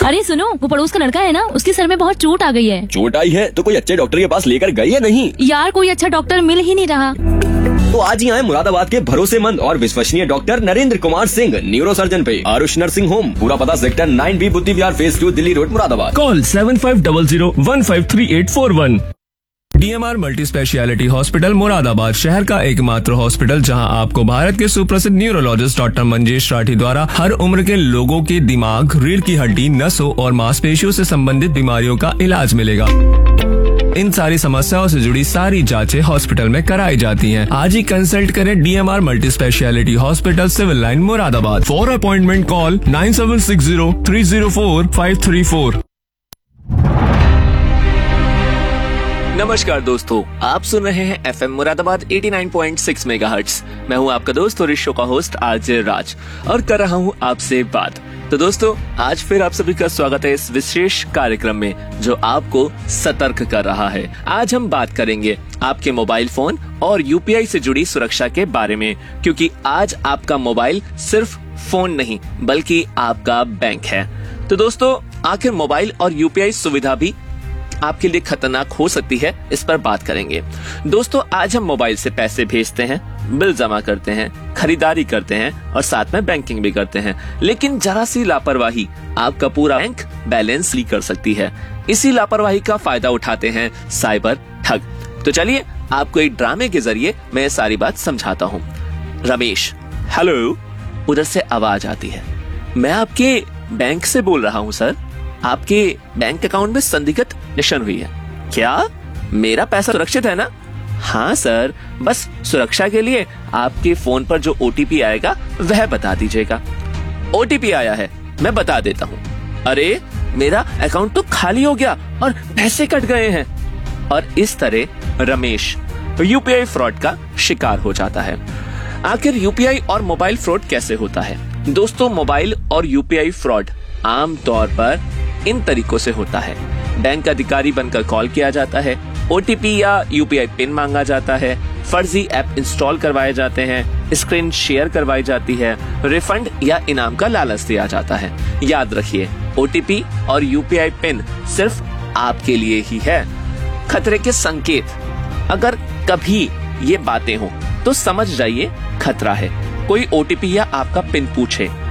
अरे सुनो, वो पड़ोस का लड़का है ना, उसके सर में बहुत चोट आ गई है। चोट आई है तो कोई अच्छे डॉक्टर के पास लेकर गई है नहीं? यार कोई अच्छा डॉक्टर मिल ही नहीं रहा। तो आज ही आए मुरादाबाद के भरोसेमंद और विश्वसनीय doctor Narendra Kumar Singh, neuro surgeon पे आरुष नर्सिंग होम। पूरा पता सेक्टर 9B बुद्धि विहार phase 2 Delhi road Moradabad. Call 7500153841। DMR multi speciality hospital Moradabad शहर का एकमात्र हॉस्पिटल जहां आपको भारत के सुप्रसिद्ध न्यूरोलॉजिस्ट डॉक्टर मंजेश राठी द्वारा हर उम्र के लोगों के दिमाग, रीढ़ की हड्डी, नसों और मांसपेशियों से संबंधित बीमारियों का इलाज मिलेगा। इन सारी समस्याओं से जुड़ी सारी जांचें हॉस्पिटल में कराई जाती हैं। आज ही कंसल्ट करें DMR multi speciality hospital, civil line Moradabad. For appointment call 9760304534। नमस्कार दोस्तों, आप सुन रहे हैं FM मुरादाबाद 89.6 मेगाहर्ट्ज। मैं हूं आपका दोस्त और इस शो का होस्ट RJ राज और कर रहा हूं आपसे बात। तो दोस्तों, आज फिर आप सभी का स्वागत है इस विशेष कार्यक्रम में जो आपको सतर्क कर रहा है। आज हम बात करेंगे आपके मोबाइल फोन और UPI से जुड़ी सुरक्षा के बारे में, क्योंकि आज आपका मोबाइल सिर्फ फोन नहीं बल्कि आपका बैंक है। तो दोस्तों, आखिर मोबाइल और UPI सुविधा भी आपके लिए खतरनाक हो सकती है, इस पर बात करेंगे। दोस्तों, आज हम मोबाइल से पैसे भेजते हैं, बिल जमा करते हैं, खरीदारी करते हैं और साथ में बैंकिंग भी करते हैं, लेकिन जरा सी लापरवाही आपका पूरा बैंक बैलेंस लीक कर सकती है। इसी लापरवाही का फायदा उठाते हैं साइबर ठग। तो चलिए आपको एक ड्रामे के जरिए मैं सारी बात समझाता हूँ। रमेश, हेलो। उधर से आवाज आती है, मैं आपके बैंक से बोल रहा हूँ सर। आपके बैंक अकाउंट में संदिग्ध निशान हुई है। क्या मेरा पैसा सुरक्षित है ना? हाँ सर, बस सुरक्षा के लिए आपके फोन पर जो OTP आएगा वह बता दीजिएगा। OTP आया है, मैं बता देता हूँ। अरे मेरा अकाउंट तो खाली हो गया और पैसे कट गए हैं। और इस तरह रमेश UPI फ्रॉड का शिकार हो जाता है। आखिर UPI और मोबाइल फ्रॉड कैसे होता है? दोस्तों, मोबाइल और UPI फ्रॉड आम तौर पर इन तरीकों से होता है। बैंक अधिकारी बनकर कॉल किया जाता है, OTP या UPI पिन मांगा जाता है, फर्जी ऐप इंस्टॉल करवाए जाते हैं, स्क्रीन शेयर करवाई जाती है, रिफंड या इनाम का लालच दिया जाता है। याद रखिए, OTP और UPI पिन सिर्फ आपके लिए ही है। खतरे के संकेत, अगर कभी ये बातें हो तो समझ जाइए खतरा है। कोई OTP या आपका पिन पूछे